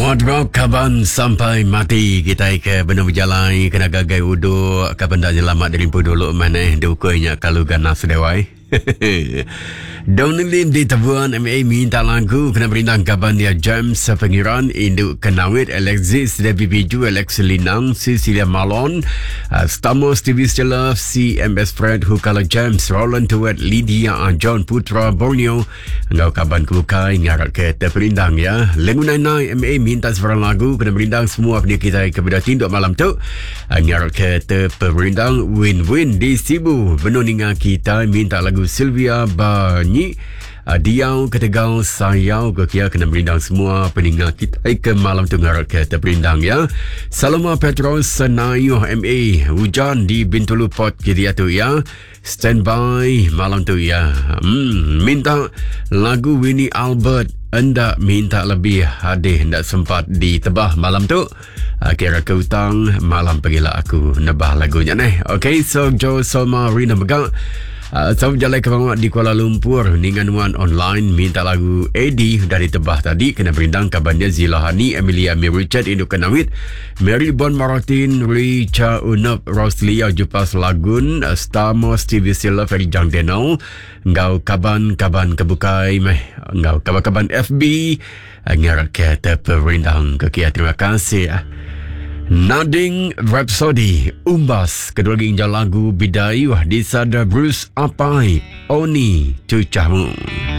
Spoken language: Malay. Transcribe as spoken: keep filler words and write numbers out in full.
Hard rock kaban sampai mati kita ke benar berjalan kena gagai uduk kaban dah selamat dari dulu mana dukunya kalau ganas dewai. Donalin di tabuan M A minta lagu kena berindang kaban dia James Pengiran induk kenawit Alexis Debbie Biju Alex Linang Cecilia Malon uh, Stamos T V Stella C M S Fred Hukala James Roland Tuet Lydia John Putra Borneo ngau kaban kebukai ngarak ke terperindang ya lengunai nai M A minta sebarang lagu kena berindang semua dia kita kepada tinduk malam tu uh, ngarak ke terperindang win-win di Sibu benoninga kita minta lagu Sylvia Banyi uh, Diau ketegal sayau ke kia kena berindang semua peninggal kita ke malam tu ngarak ke terperindang ya Saloma Petros Senayu M A hujan di Bintulu Port kiri tu ya standby malam tu ya hmm, minta lagu Winnie Albert anda minta lebih hadir hendak sempat ditebah malam tu uh, kira ke hutang malam pergilah aku nebah lagunya nih okay so Joe Solma Rina Megak Uh, so jalan ke bawah di Kuala Lumpur Ninganuan online minta lagu Eddie dari tebah tadi kena berindang kabarnya Zilahani Emilia Mi Richard Induk Kenawit Mary Bon Maratin Richa Unop Roslia Jupas Lagun uh, Stamos T V Silla Ferry Jang Denau ngau kaban kaban kebukai meh ngau kaban-kaban F B uh, ngarak kata perindang kekia terima kasih uh. Nading Rhapsody Umbas kedua ginjal lagu Bidayuh di Sada Bruce Apai Oni Cucamu.